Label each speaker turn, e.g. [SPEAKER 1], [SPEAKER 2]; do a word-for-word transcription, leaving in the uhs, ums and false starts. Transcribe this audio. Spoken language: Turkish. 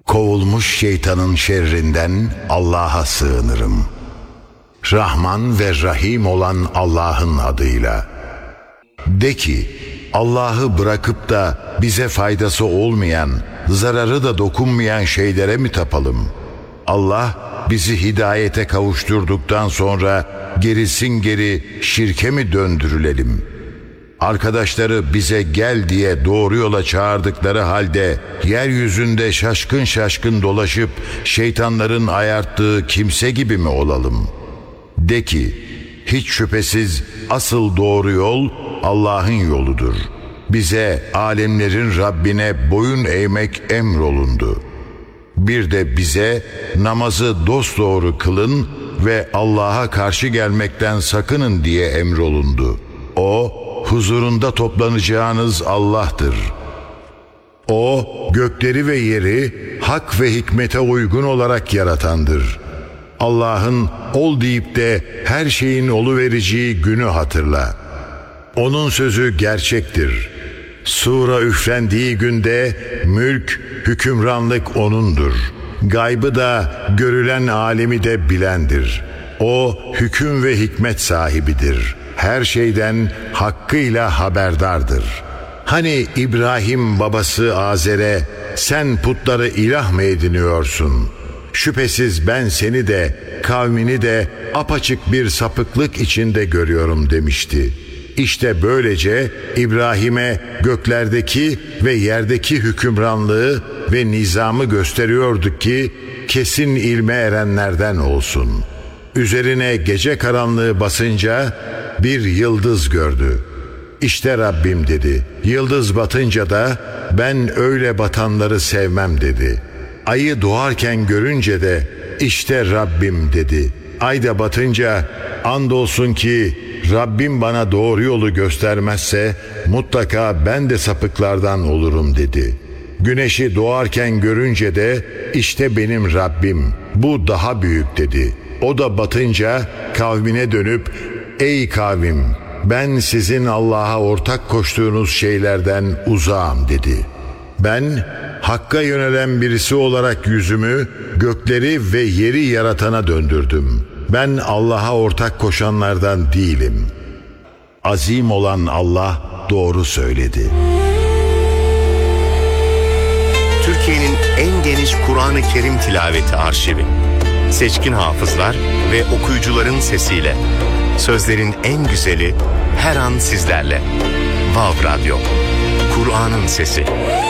[SPEAKER 1] Kovulmuş şeytanın şerrinden Allah'a sığınırım. Rahman ve Rahim olan Allah'ın adıyla. De ki, Allah'ı bırakıp da bize faydası olmayan, zararı da dokunmayan şeylere mi tapalım? Allah bizi hidayete kavuşturduktan sonra gerisin geri şirke mi döndürülelim? Arkadaşları bize gel diye doğru yola çağırdıkları halde yeryüzünde şaşkın şaşkın dolaşıp şeytanların ayarttığı kimse gibi mi olalım? De ki, hiç şüphesiz asıl doğru yol Allah'ın yoludur. Bize alemlerin Rabbine boyun eğmek emrolundu. Bir de bize namazı dosdoğru kılın ve Allah'a karşı gelmekten sakının diye emrolundu. O, huzurunda toplanacağınız Allah'tır. O, gökleri ve yeri hak ve hikmete uygun olarak yaratandır. Allah'ın ol deyip de her şeyin oluvereceği günü hatırla. Onun sözü gerçektir. Sura üflendiği günde mülk, hükümranlık O'nundur. Gaybı da görülen alemi de bilendir. O hüküm ve hikmet sahibidir. Her şeyden hakkıyla haberdardır. Hani İbrahim babası Azer'e sen putları ilah mı ediniyorsun? Şüphesiz ben seni de kavmini de apaçık bir sapıklık içinde görüyorum demişti. İşte böylece İbrahim'e göklerdeki ve yerdeki hükümranlığı ve nizamı gösteriyorduk ki kesin ilme erenlerden olsun. Üzerine gece karanlığı basınca bir yıldız gördü. İşte Rabbim dedi. Yıldız batınca da ben öyle batanları sevmem dedi. Ayı doğarken görünce de işte Rabbim dedi. Ay da batınca andolsun ki Rabbim bana doğru yolu göstermezse mutlaka ben de sapıklardan olurum dedi. Güneşi doğarken görünce de işte benim Rabbim bu daha büyük dedi. O da batınca kavmine dönüp ey kavim ben sizin Allah'a ortak koştuğunuz şeylerden uzağım dedi. Ben Hakk'a yönelen birisi olarak yüzümü gökleri ve yeri yaratana döndürdüm. Ben Allah'a ortak koşanlardan değilim. Azim olan Allah doğru söyledi.
[SPEAKER 2] Türkiye'nin en geniş Kur'an-ı Kerim tilaveti arşivi. Seçkin hafızlar ve okuyucuların sesiyle. Sözlerin en güzeli her an sizlerle. Vav Radyo. Kur'an'ın sesi.